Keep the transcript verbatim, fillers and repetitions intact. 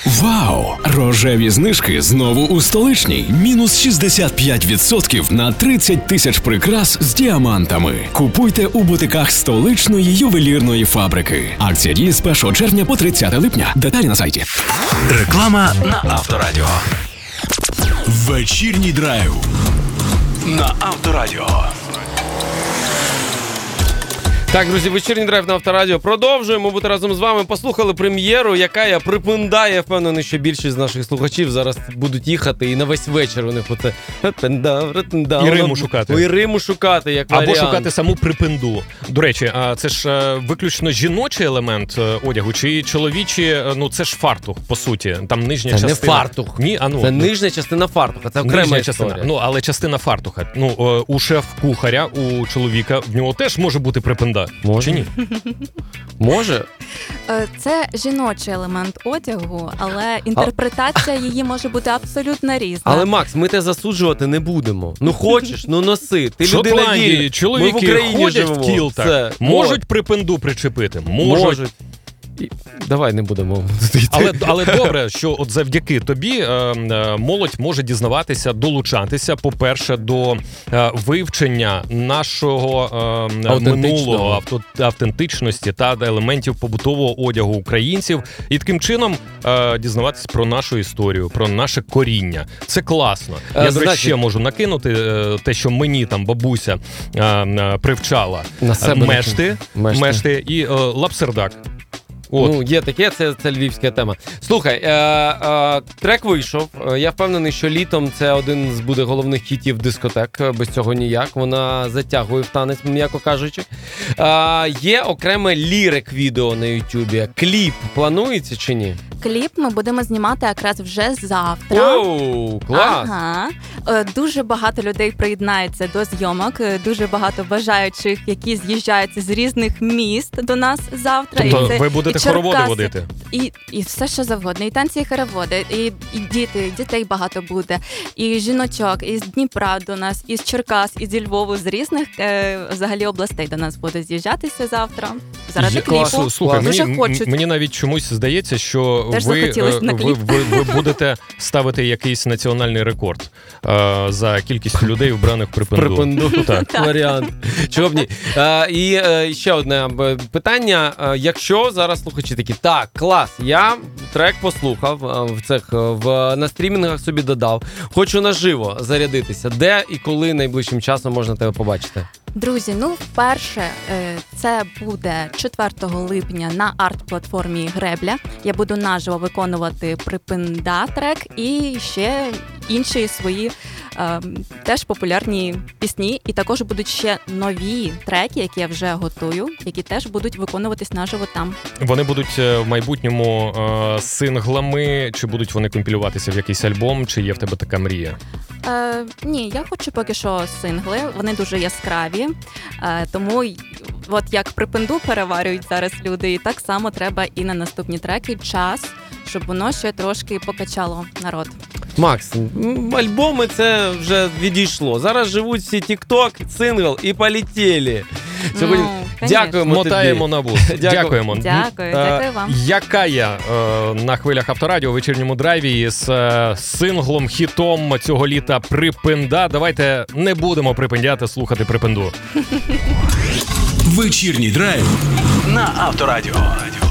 Вау! Рожеві знижки знову у Столичній. Мінус шістдесят п'ять відсотків на тридцять тисяч прикрас з діамантами. Купуйте у бутиках Столичної ювелірної фабрики. Акція діє з першого червня по тридцяте липня. Деталі на сайті. Реклама на Авторадіо. Вечірній драйв На Авторадіо. Так, друзі, вечірній драйв на Авторадіо. Продовжуємо бути разом з вами. Послухали прем'єру, яка я припиндає. Впевнений, що більшість з наших слухачів зараз будуть їхати і на весь вечір у них оце І Риму шукати. І Риму шукати, як Або варіант. шукати саму припинду. До речі, а це ж е, виключно жіночий елемент е, одягу, чи чоловічі, е, ну це ж фартух, по суті. Там нижня Це частина. не фартух. Ні, а ну, Це ну, нижня частина фартуха, це окрема нижня історія. частина. Ну, але частина фартуха. Ну, е, у шеф-кухаря, у чоловіка, в нього теж може бути припинда. Може? Чи ні? Може? Це жіночий елемент одягу, але інтерпретація її може бути абсолютно різна. Але, Макс, ми те засуджувати не будемо. Ну хочеш, ну носи. Ти В людина Шотландії вільна. Ми в чоловіки Україні ходять живемо. в кілтах. Все. Можуть припинду причепити? Можуть. Можуть. І... Давай не будемо. Але, але добре, що от завдяки тобі е, е, молодь може дізнаватися, долучатися, по-перше, до е, вивчення нашого е, минулого, авто, автентичності та елементів побутового одягу українців. І таким чином е, дізнаватися про нашу історію, про наше коріння. Це класно. Е, Я, до значить... речі, ще можу накинути е, те, що мені там бабуся е, е, привчала. На себе мешти, мешти. мешти і е, лапсердак. От. Ну, є таке, це, це львівська тема. Слухай, е, е, трек вийшов. Я впевнений, що літом це один з буде головних хітів дискотек. Без цього ніяк. Вона затягує в танець, м'яко кажучи. Е, є окреме лірик-відео на Ютубі. Кліп планується чи ні? Кліп ми будемо знімати якраз вже завтра. Оу, клас! Ага. Е, Дуже багато людей приєднається до зйомок, е, дуже багато бажаючих, які з'їжджаються з різних міст до нас завтра. Тобто І це- ви будете і хороводи Черкаси, водити? І, і все, що завгодно. І танці, і хороводи, і, і діти, дітей багато буде, і жіночок, із Дніпра до нас, із Черкас, із зі Львову, з різних е, взагалі областей до нас буде з'їжджатися завтра. Заради Є, кліпу. клас, слухай, Дуже мені, хочуть. мені навіть чомусь здається, що Теж ви, захотілося на ви, кліп. ви, ви будете ставити якийсь національний рекорд е, за кількістю людей, вбраних в припинду. Припинду. Так. Варіант. Чого б ні. Е, і е, ще одне е, питання. Е, якщо зараз слухачі такі, так, клас, я трек послухав, е, в цих, е, в, на стрімінгах собі додав, хочу наживо зарядитися. Де і коли найближчим часом можна тебе побачити? Друзі, ну вперше е, це буде четвертого липня на арт-платформі Гребля. Я буду наживо виконувати припинда трек і ще інші свої е, теж популярні пісні. І також будуть ще нові треки, які я вже готую, які теж будуть виконуватись наживо там. Вони будуть е, в майбутньому е, синглами, чи будуть вони компілюватися в якийсь альбом, чи є в тебе така мрія? Е, ні, я хочу поки що сингли, вони дуже яскраві, е, тому й- от як припинду переварюють зараз люди, і так само треба і на наступні треки час, щоб воно ще трошки покачало народ. Макс, м, альбоми це вже відійшло. Зараз живуть всі тік-ток, сингл і полетіли. Сьогодні Ну, конечно. дякуємо Мотаємо тобі. на вуз. Дякую. Дякуємо. Дякую, Е, дякую вам. Яка я е, на хвилях Авторадіо у вечірньому драйві з е, синглом, хітом цього літа «Припинда». Давайте не будемо припиндяти слухати «Припинду». Вечірній драйв На Авторадіо.